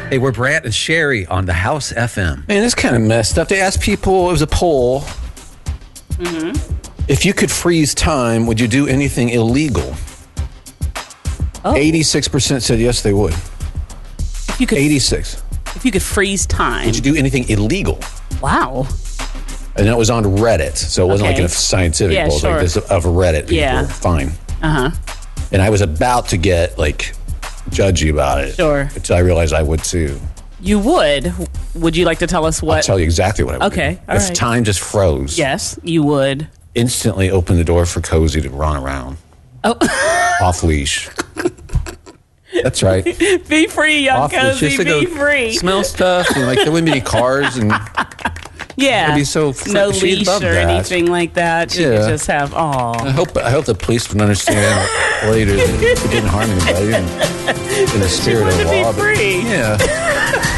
Hey, we're Brant and Sherry on the House FM. Man, this kind of messed up. They asked people, it was a poll. If you could freeze time, would you do anything illegal? 86% said yes, they would. If you could, 86. if you could freeze time. Would you do anything illegal? Wow. And that was on Reddit, so it wasn't Okay. like a scientific Yeah, poll. It was like sure. this of Reddit people. Yeah. Fine. Uh-huh. And I was about to get, like, judgy about it. Sure. Until I realized I would, too. You would. Would you like to tell us what? I'll tell you exactly what I would Okay, do. all If right. time just froze, Yes, you would. instantly open the door for Cozy to run around. Oh. Off leash. That's right. Be free, young Off leash. Cozy. Just to Be go free. Smell stuff. And, like, there wouldn't be any cars. And Yeah. It'd be so no she'd leash love or that. anything like that. She Yeah. could just have, I hope the police would understand later that it didn't harm anybody in the spirit of wanted the to be law. but- free. Yeah.